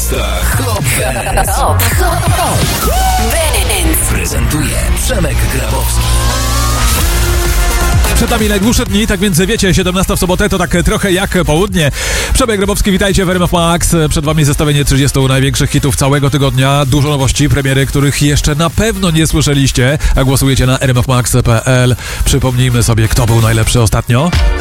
Lista Hot Dance prezentuje Przemek Grabowski. Przed nami najdłuższe dni, tak więc wiecie, 17 w sobotę to tak trochę jak południe. Przemek Grabowski, witajcie w RMF Max. Przed wami zestawienie 30 największych hitów całego tygodnia. Dużo nowości, premiery, których jeszcze na pewno nie słyszeliście. A głosujecie na rmfmax.pl. Przypomnijmy sobie, kto był najlepszy ostatnio.